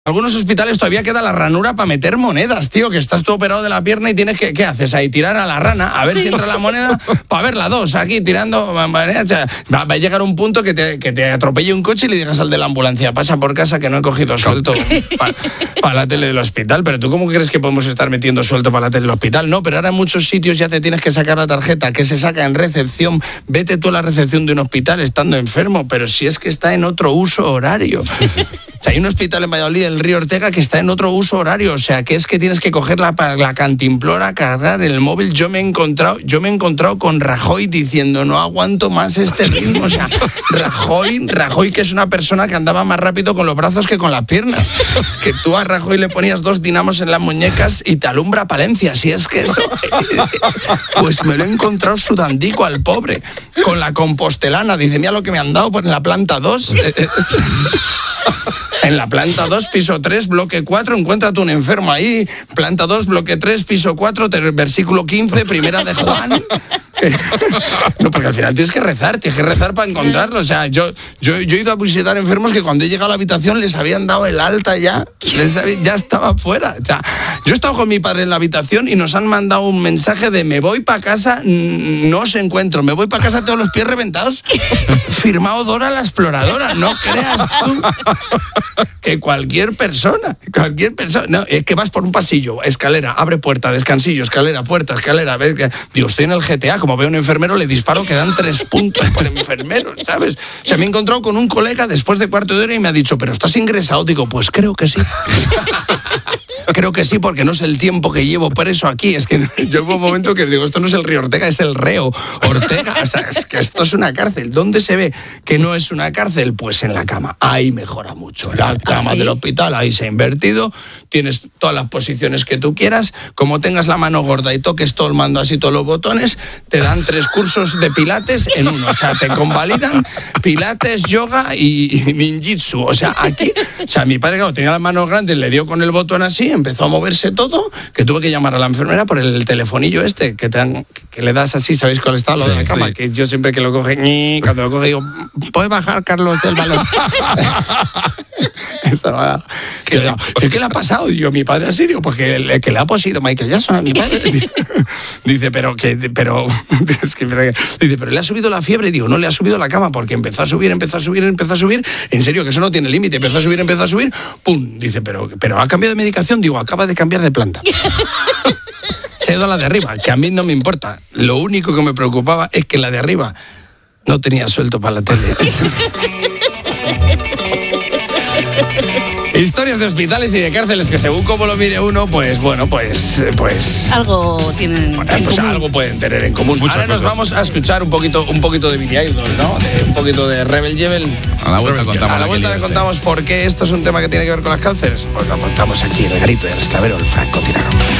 algunos hospitales todavía queda la ranura para meter monedas, tío, que estás tú operado de la pierna y tienes que, ¿qué haces ahí? Tirar a la rana, a ver si entra la moneda, para ver la dos, aquí tirando, va a llegar un punto que te atropelle un coche y le digas al de la ambulancia, pasa por casa que no he cogido suelto para la tele del hospital. Pero ¿tú cómo crees que podemos estar metiendo suelto para la tele del hospital? No, pero ahora en muchos sitios ya te tienes que sacar la tarjeta, que se saca en recepción. Vete tú a la recepción de un hospital estando enfermo, pero si es que está en otro uso horario. O sea, hay un hospital en Valladolid, el Río Ortega, que está en otro uso horario, o sea, que es que tienes que coger la cantimplora, cargar el móvil. Yo me he encontrado con Rajoy diciendo, no aguanto más este ritmo. O sea, Rajoy, que es una persona que andaba más rápido con los brazos que con las piernas. Que tú a Rajoy le ponías 2 dinamos en las muñecas y te alumbra Palencia, si es que eso... Pues me lo he encontrado sudandico al pobre, con la compostelana. Dice, mira lo que me han dado por en la planta 2. En la planta 2, piso 3, bloque 4, encuéntrate un enfermo ahí. Planta 2, bloque 3, piso 4, versículo 15, primera de Juan. No, porque al final tienes que rezar para encontrarlo. O sea, yo he ido a visitar enfermos que cuando he llegado a la habitación les habían dado el alta ya estaba fuera. O sea, yo he estado con mi padre en la habitación y nos han mandado un mensaje de me voy para casa, no os encuentro, me voy para casa, tengo los pies reventados. Firmado Dora la exploradora, no creas tú que cualquier persona, no, es que vas por un pasillo, escalera, abre puerta, descansillo, escalera, puerta, escalera, ves que, digo, estoy en el GTA, como veo a un enfermero le disparo, que dan 3 puntos por enfermero, ¿sabes? O sea, me he encontrado con un colega después de cuarto de hora y me ha dicho, ¿pero estás ingresado? Digo, pues creo que sí. Creo que sí, porque no sé el tiempo que llevo preso aquí. Es que yo hubo un momento que digo, esto no es el Río Ortega, es el Reo Ortega. O sea, es que esto es una cárcel. ¿Dónde se ve que no es una cárcel? Pues en la cama. Ahí mejora mucho. La cama del hospital, ahí se ha invertido. Tienes todas las posiciones que tú quieras. Como tengas la mano gorda y toques todo el mando, así todos los botones, te dan 3 cursos de pilates en uno. O sea, te convalidan pilates, yoga y ninjitsu. O sea, aquí, o sea, mi padre, claro, tenía las manos grandes, le dio con el botón así, empezó a moverse todo, que tuve que llamar a la enfermera por el telefonillo este, que le das así, ¿sabéis cuál está? Lo de la cama, que yo siempre que lo coge, cuando lo coge digo, ¿puedes bajar, Carlos, el balón? ¿Qué le ha pasado? Digo, mi padre así, digo, pues que le ha posido Michael Jackson a mi padre. Dice, pero es que dice, pero le ha subido la fiebre. Digo, no le ha subido la cama, porque empezó a subir. En serio, que eso no tiene límite. Empezó a subir, pum. Dice, pero ha cambiado de medicación. Digo, acaba de cambiar de planta. Se ha ido a la de arriba, que a mí no me importa. Lo único que me preocupaba es que la de arriba no tenía suelto para la tele. Historias de hospitales y de cárceles que según como lo mire uno, pues bueno, pues algo tienen en común. Algo pueden tener en común. Ahora nos vamos a escuchar un poquito de Billy Idol, ¿no? Un poquito de Rebel Yell. A la vuelta le contamos por qué esto es un tema que tiene que ver con las cárceles. Pues lo contamos aquí, el grito del esclavero, el francotirador.